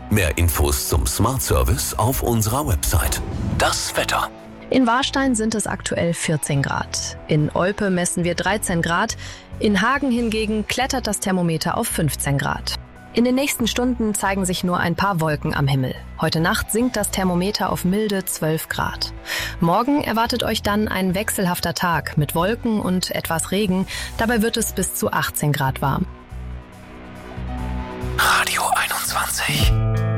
Mehr Infos zum Smart Service auf unserer Website. Das Wetter. In Warstein sind es aktuell 14 Grad. In Olpe messen wir 13 Grad. In Hagen hingegen klettert das Thermometer auf 15 Grad. In den nächsten Stunden zeigen sich nur ein paar Wolken am Himmel. Heute Nacht sinkt das Thermometer auf milde 12 Grad. Morgen erwartet euch dann ein wechselhafter Tag mit Wolken und etwas Regen. Dabei wird es bis zu 18 Grad warm. Radio 21.